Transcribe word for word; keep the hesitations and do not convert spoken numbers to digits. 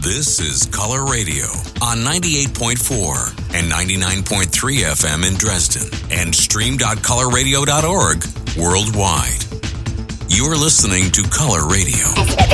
This is Color Radio on ninety-eight point four and ninety-nine point three F M in Dresden and stream dot color radio dot org worldwide. You're listening to Color Radio.